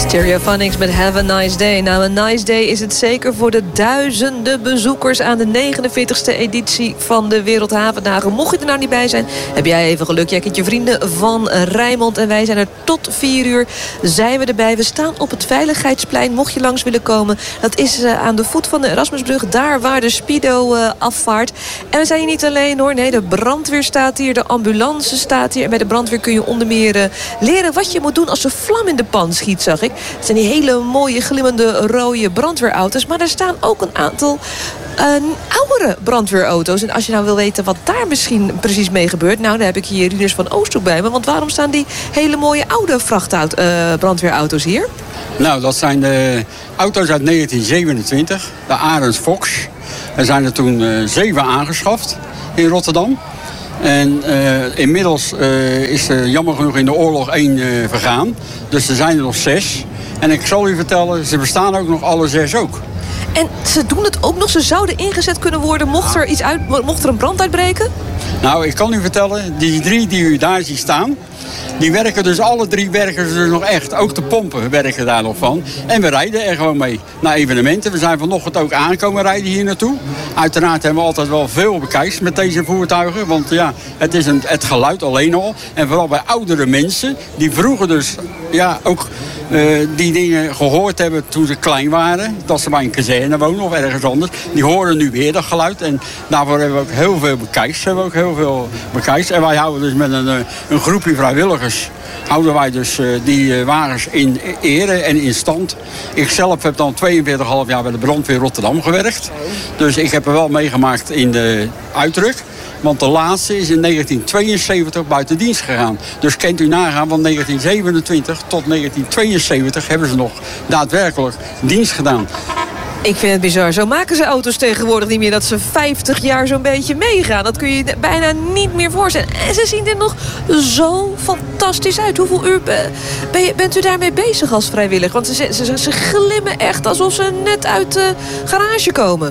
Stereophonics met Have a Nice Day. Nou, een nice day is het zeker voor de duizenden bezoekers aan de 49e editie van de Wereldhavendagen. Mocht je er nou niet bij zijn, heb jij even geluk. Jij kent je vrienden van Rijnmond en wij zijn er tot 4 uur. Zijn we erbij. We staan op het Veiligheidsplein. Mocht je langs willen komen, dat is aan de voet van de Erasmusbrug. Daar waar de Speedo afvaart. En we zijn hier niet alleen hoor. Nee, de brandweer staat hier. De ambulance staat hier. En bij de brandweer kun je onder meer leren wat je moet doen als er vlam in de pan schiet, zag ik. Het zijn die hele mooie glimmende rode brandweerauto's. Maar er staan ook een aantal oudere brandweerauto's. En als je nou wil weten wat daar misschien precies mee gebeurt, nou, dan heb ik hier Rinus van Oosthoek bij me. Want waarom staan die hele mooie oude brandweerauto's hier? Nou, dat zijn de auto's uit 1927. De Arends Fox. Er zijn er toen 7 aangeschaft in Rotterdam. En inmiddels is er jammer genoeg in de oorlog 1 vergaan. Dus er zijn er nog 6. En ik zal u vertellen, ze bestaan ook nog alle 6 ook. En ze doen het ook nog, ze zouden ingezet kunnen worden mocht er een brand uitbreken? Nou, ik kan u vertellen, die 3 die u daar ziet staan, die werken dus, alle 3 werken dus nog echt. Ook de pompen werken daar nog van. En we rijden er gewoon mee naar evenementen. We zijn vanochtend ook aankomen rijden hier naartoe. Uiteraard hebben we altijd wel veel bekijks met deze voertuigen. Want ja, het is het geluid alleen al. En vooral bij oudere mensen, die vroeger dus ja, ook die dingen gehoord hebben toen ze klein waren. Dat ze bij een kazerne wonen of ergens anders. Die horen nu weer dat geluid. En daarvoor hebben we ook heel veel bekijks. En wij houden dus met een groepje vrijwilligers houden wij dus die wagens in ere en in stand. Ik zelf heb dan 42,5 jaar bij de brandweer Rotterdam gewerkt. Dus ik heb er wel meegemaakt in de uitdruk. Want de laatste is in 1972 buiten dienst gegaan. Dus kent u nagaan, van 1927 tot 1972 hebben ze nog daadwerkelijk dienst gedaan. Ik vind het bizar. Zo maken ze auto's tegenwoordig niet meer dat ze 50 jaar zo'n beetje meegaan. Dat kun je bijna niet meer voorstellen. En ze zien er nog zo fantastisch uit. Hoeveel uur bent u daarmee bezig als vrijwilliger? Want ze glimmen echt alsof ze net uit de garage komen.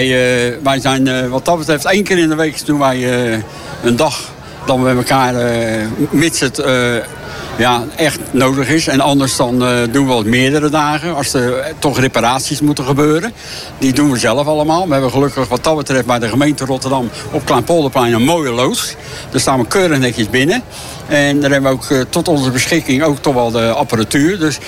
Wij zijn wat dat betreft 1 keer in de week doen wij een dag dan met elkaar mits het echt nodig is. En anders dan doen we het meerdere dagen als er toch reparaties moeten gebeuren. Die doen we zelf allemaal. We hebben gelukkig wat dat betreft bij de gemeente Rotterdam op Kleinpolderplein een mooie loods. Daar staan we keurig netjes binnen. En daar hebben we ook tot onze beschikking ook toch wel de apparatuur. Dus,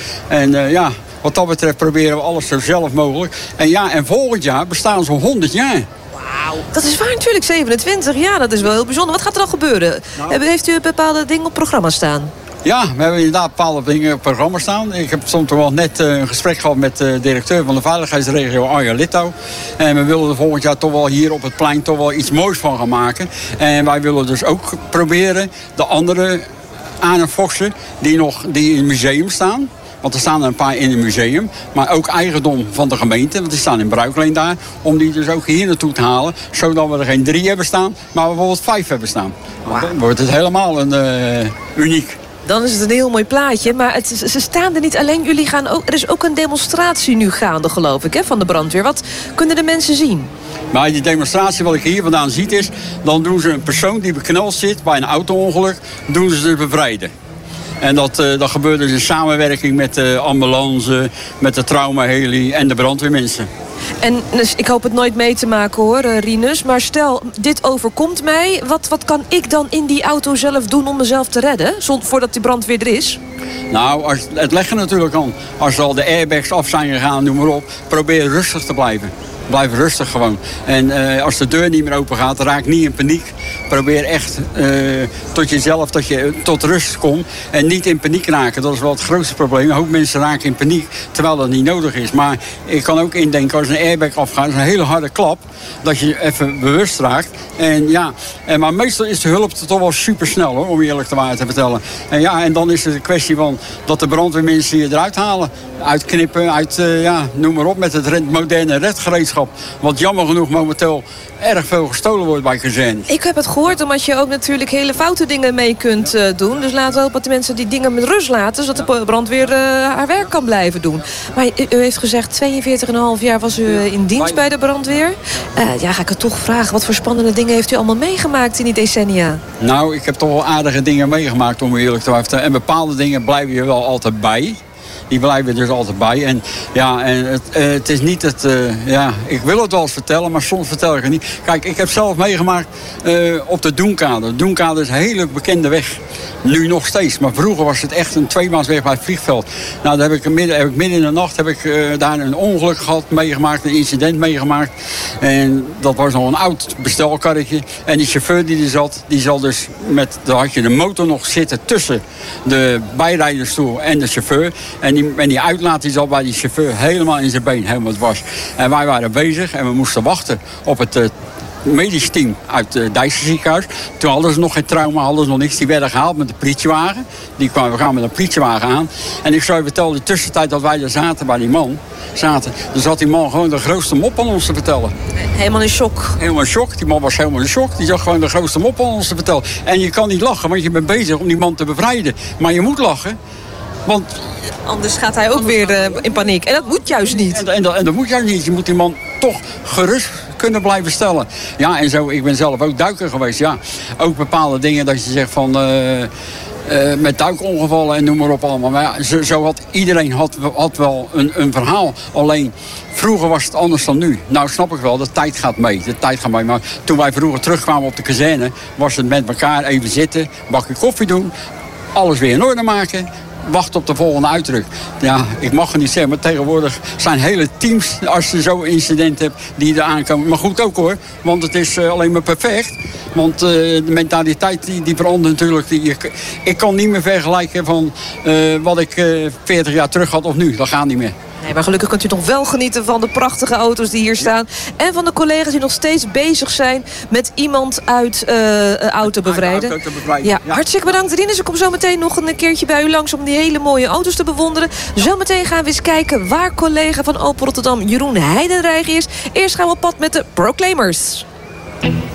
wat dat betreft proberen we alles zo zelf mogelijk. En volgend jaar bestaan ze 100 jaar. Wauw, dat is waar natuurlijk, 27 jaar. Dat is wel heel bijzonder. Wat gaat er dan gebeuren? Nou. Heeft u bepaalde dingen op programma staan? Ja, we hebben inderdaad bepaalde dingen op het programma staan. Ik heb soms toch wel net een gesprek gehad met de directeur van de veiligheidsregio Arja Litouw. En we willen er volgend jaar toch wel hier op het plein toch wel iets moois van gaan maken. En wij willen dus ook proberen de andere Arends Foxen die in het museum staan. Want er staan er een paar in het museum. Maar ook eigendom van de gemeente. Want die staan in Bruikleen daar. Om die dus ook hier naartoe te halen. Zodat we er geen 3 hebben staan. Maar bijvoorbeeld 5 hebben staan. Wow. Dan wordt het helemaal uniek. Dan is het een heel mooi plaatje. Maar ze staan er niet alleen. Jullie gaan ook, er is ook een demonstratie nu gaande, geloof ik, van de brandweer. Wat kunnen de mensen zien? Maar die demonstratie wat ik hier vandaan ziet is, dan doen ze een persoon die bekneld zit bij een auto-ongeluk, doen ze bevrijden. En dat gebeurt dus in samenwerking met de ambulance, met de traumaheli en de brandweermensen. En dus ik hoop het nooit mee te maken hoor, Rinus. Maar stel, dit overkomt mij. Wat kan ik dan in die auto zelf doen om mezelf te redden? Voordat die brandweer er is? Nou, het leggen natuurlijk aan. Als al de airbags af zijn gegaan, noem maar op. Probeer rustig te blijven. Blijf rustig gewoon. En als de deur niet meer open gaat, raak niet in paniek. Probeer echt tot jezelf, dat je tot rust komt. En niet in paniek raken. Dat is wel het grootste probleem. Een hoop mensen raken in paniek, terwijl dat niet nodig is. Maar ik kan ook indenken, als een airbag afgaat, is een hele harde klap. Dat je even bewust raakt. Maar meestal is de hulp toch wel supersnel, hoor, om eerlijk de waarheid te vertellen. En dan is het een kwestie van dat de brandweermensen je eruit halen. Uitknippen, noem maar op, met het moderne redgereedschap. Wat jammer genoeg momenteel erg veel gestolen wordt bij kazernes. Ik heb het gehoord, omdat je ook natuurlijk hele foute dingen mee kunt doen. Dus laten we hopen dat de mensen die dingen met rust laten, zodat de brandweer haar werk kan blijven doen. Maar u heeft gezegd, 42,5 jaar was u in dienst bij de brandweer. Ga ik het toch vragen, wat voor spannende dingen heeft u allemaal meegemaakt in die decennia? Nou, ik heb toch wel aardige dingen meegemaakt, om eerlijk te zijn. En bepaalde dingen blijven je wel altijd bij. die blijven dus altijd bij. En ja, en het is niet het... ik wil het wel eens vertellen, maar soms vertel ik het niet. Kijk, ik heb zelf meegemaakt op de Doenkade. De Doenkade is een hele bekende weg. Nu nog steeds. Maar vroeger was het echt een tweemansweg bij het vliegveld. Nou, daar heb ik midden in de nacht daar een ongeluk gehad, meegemaakt. Een incident meegemaakt. En dat was nog een oud bestelkarretje. En die chauffeur die er zat, die zal dus daar had je de motor nog zitten tussen de bijrijdersstoel en de chauffeur. En die uitlaat die zat bij die chauffeur helemaal in zijn been, helemaal dwars. En wij waren bezig en we moesten wachten op het medisch team uit het Dijkse ziekenhuis. Toen hadden ze nog geen trauma, hadden ze nog niks. Die werden gehaald met de politiewagen. We gaan met een politiewagen aan. En ik zou je vertellen, de tussentijd dat wij daar zaten bij die man, dan zat die man gewoon de grootste mop aan ons te vertellen. Helemaal in shock. Helemaal in shock. Die man was helemaal in shock. Die zat gewoon de grootste mop aan ons te vertellen. En je kan niet lachen, want je bent bezig om die man te bevrijden. Maar je moet lachen, want anders gaat hij ook weer in paniek. En dat moet juist niet. En dat moet juist niet. Je moet die man toch gerust kunnen blijven stellen. Ja, en zo, ik ben zelf ook duiker geweest. Ja, ook bepaalde dingen dat je zegt van met duikongevallen en noem maar op allemaal. Maar ja, zo had iedereen had wel een verhaal. Alleen vroeger was het anders dan nu. Nou snap ik wel, de tijd gaat mee. Maar toen wij vroeger terugkwamen op de kazerne, was het met elkaar even zitten, bakje koffie doen, alles weer in orde maken, wacht op de volgende uitdruk. Ja, ik mag het niet zeggen, maar tegenwoordig zijn hele teams, als je zo'n incident hebt, die er aankomen. Maar goed ook hoor, want het is alleen maar perfect. Want de mentaliteit die verandert natuurlijk. Ik kan niet meer vergelijken van wat ik 40 jaar terug had of nu. Dat gaat niet meer. Nee, maar gelukkig kunt u nog wel genieten van de prachtige auto's die hier staan. En van de collega's die nog steeds bezig zijn met iemand uit auto bevrijden. Ja, hartstikke bedankt. Rinus, ik kom zo meteen nog een keertje bij u langs om die hele mooie auto's te bewonderen. Zometeen gaan we eens kijken waar collega van Opel Rotterdam Jeroen Heidenreich is. Eerst gaan we op pad met de Proclaimers.